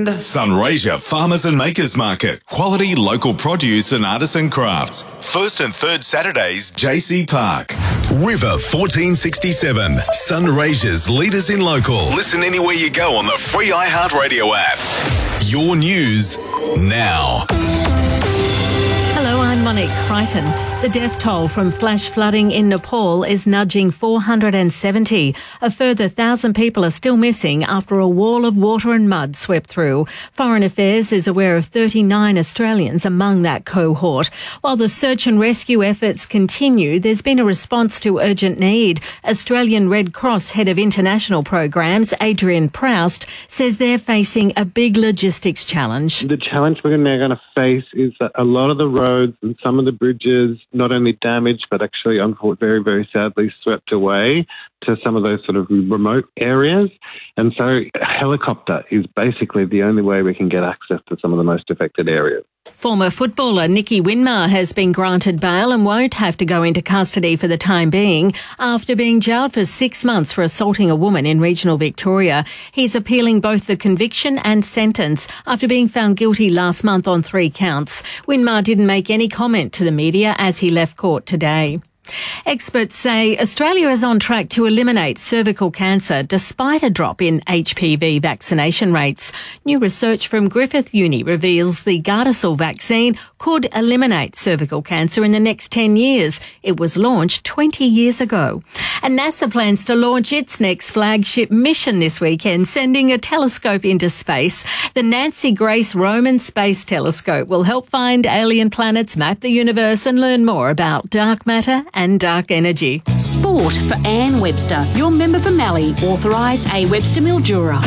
And Sunraysia Farmers and Makers Market. Quality local produce and artisan crafts. First and third Saturdays, JC Park. River 1467. Sunraysia's leaders in local. Listen anywhere you go on the free iHeartRadio app. Your news now. Hello, I'm Monique Crichton. The death toll from flash flooding in Nepal is nudging 470. A further 1,000 people are still missing after a wall of water and mud swept through. Foreign Affairs is aware of 39 Australians among that cohort. While the search and rescue efforts continue, there's been a response to urgent need. Australian Red Cross Head of International Programs, Adrian Proust, says they're facing a big logistics challenge. The challenge we're now going to face is that a lot of the roads and some of the bridges not only damaged but actually, very, very sadly, swept away to some of those sort of remote areas. And so a helicopter is basically the only way we can get access to some of the most affected areas. Former footballer Nicky Winmar has been granted bail and won't have to go into custody for the time being after being jailed for 6 months for assaulting a woman in regional Victoria. He's appealing both the conviction and sentence after being found guilty last month on 3 counts. Winmar didn't make any comment to the media as he left court today. Experts say Australia is on track to eliminate cervical cancer despite a drop in HPV vaccination rates. New research from Griffith Uni reveals the Gardasil vaccine could eliminate cervical cancer in the next 10 years. It was launched 20 years ago. And NASA plans to launch its next flagship mission this weekend, sending a telescope into space. The Nancy Grace Roman Space Telescope will help find alien planets, map the universe and learn more about dark matter and dark energy. Sport for Anne Webster, your member for Mallee, authorised A. Webster Mildura.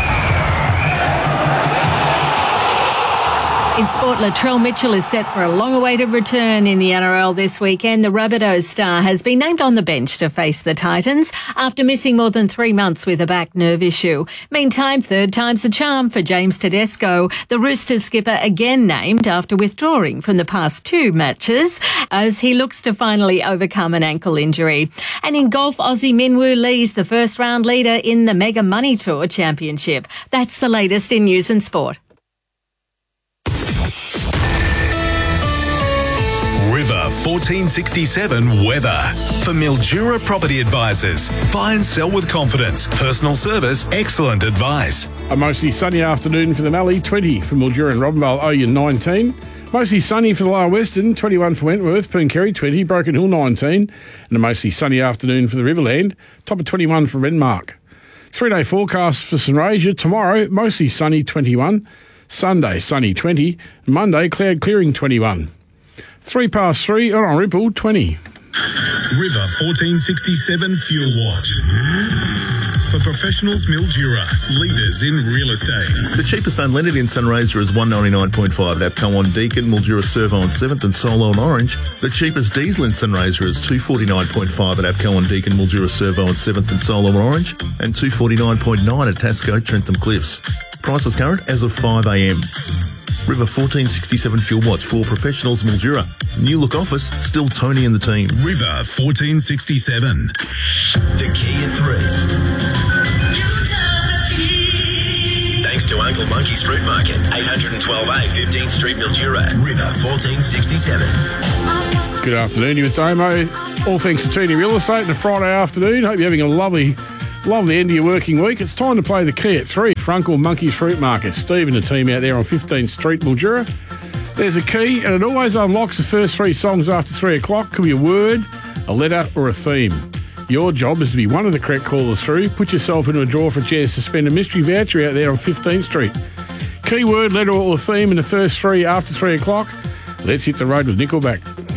In sport, Latrell Mitchell is set for a long-awaited return in the NRL this weekend. The Rabbitohs star has been named on the bench to face the Titans after missing more than 3 months with a back nerve issue. Meantime, third time's a charm for James Tedesco. The Roosters skipper again named after withdrawing from the past 2 matches as he looks to finally overcome an ankle injury. And in golf, Aussie Minwoo Lee's the first-round leader in the Mega Money Tour Championship. That's the latest in news and sport. River 1467 weather. For Mildura Property Advisors. Buy and sell with confidence. Personal service, excellent advice. A mostly sunny afternoon for the Mallee, 20 for Mildura and Robinvale, Oyen 19. Mostly sunny for the Lower Western, 21 for Wentworth, Pooncarie 20, Broken Hill 19. And a mostly sunny afternoon for the Riverland, top of 21 for Renmark. 3-day forecast for Sunraysia. Tomorrow, mostly sunny 21. Sunday, sunny 20. Monday, cloud clearing 21. 3 past 3, on Ripple, 20. River 1467 Fuel Watch. For professionals, Mildura, leaders in real estate. The cheapest unleaded in Sunraysia is $199.5 at APCO on Deakin, Mildura Servo on 7th and Solo on Orange. The cheapest diesel in Sunraysia is $249.5 at APCO on Deakin, Mildura Servo on 7th and Solo on Orange, and $249.9 at Tasco, Trentham Cliffs. Prices current as of 5 a.m. River 1467 Fuel Watch for professionals, Mildura. New look office, still Tony and the team. River 1467. The key at 3. Thanks to Uncle Monkey's Fruit Market, 812A 15th Street, Mildura. River 1467. Good afternoon, you're with Domo. All thanks to Tony Real Estate on a Friday afternoon. Hope you're having a lovely end of your working week. It's time to play the key at 3 for Uncle Monkey's Fruit Market. Steve and the team out there on 15th Street, Mildura. There's a key and it always unlocks the first 3 songs after 3 o'clock. Could be a word, a letter or a theme. Your job is to be one of the correct callers through. Put yourself into a draw for a chance to spend a mystery voucher out there on 15th Street. Key, word, letter or theme in the first 3 after 3 o'clock. Let's hit the road with Nickelback.